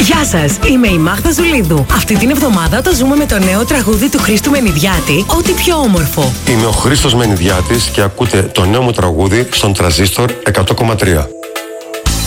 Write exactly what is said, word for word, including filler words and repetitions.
Γεια σας, είμαι η Μάγδα Ζουλίδου. Αυτή την εβδομάδα το ζούμε με το νέο τραγούδι του Χρήστου Μενιδιάτη, Ό,τι πιο όμορφο. Είμαι ο Χρήστος Μενιδιάτης και ακούτε το νέο μου τραγούδι στον Τρανζίστορ εκατό κόμμα τρία.